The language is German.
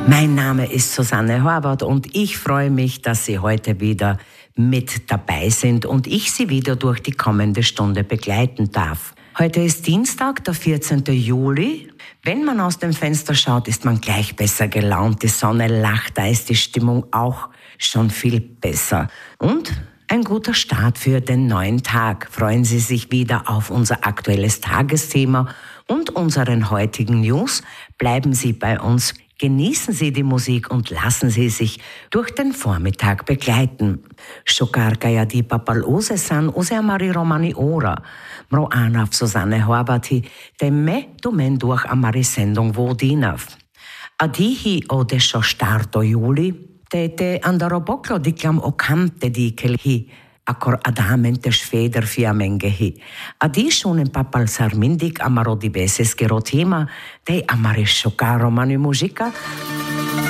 Mein Name ist Susanne Horvath und ich freue mich, dass Sie heute wieder mit dabei sind und ich Sie wieder durch die kommende Stunde begleiten darf. Heute ist Dienstag, der 14. Juli. Wenn man aus dem Fenster schaut, ist man gleich besser gelaunt. Die Sonne lacht, da ist die Stimmung auch schon viel besser. Und ein guter Start für den neuen Tag. Freuen Sie sich wieder auf unser aktuelles Tagesthema und unseren heutigen News. Bleiben Sie bei uns. Genießen Sie die Musik und lassen Sie sich durch den Vormittag begleiten. Shokar Gayadi Papalose san use amari romani ora. Mro anaf Susanne Horvathi, temme dumen durch amari Sendung vodinav. Adihi ode starto Juli, te andaroboklo diklam okamte dikelhi. Akor adamente sveder fiamengehi. Adi shunen papal sarmindik amaro dibeses gerotema, te amare shokar romani muzika,